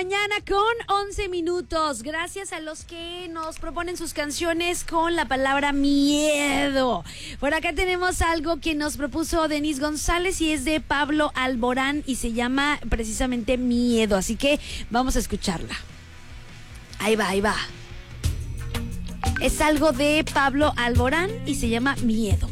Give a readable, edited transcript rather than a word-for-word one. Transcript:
mañana con 11 minutos. Gracias a los que nos proponen sus canciones con la palabra miedo. Por acá tenemos algo que nos propuso Denise González y es de Pablo Alborán y se llama precisamente Miedo. Así que vamos a escucharla. Ahí va, ahí va. Es algo de Pablo Alborán y se llama Miedo.